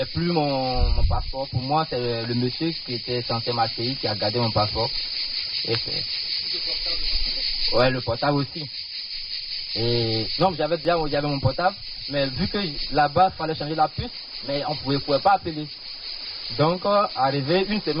C'est plus mon passeport. Pour moi, c'est le monsieur qui était censé m'accueillir qui a gardé mon passeport. Et ouais, le portable aussi. Et non, j'avais mon portable, mais vu que là-bas, il fallait changer la puce, mais on pouvait pas appeler. Donc, arrivé une semaine.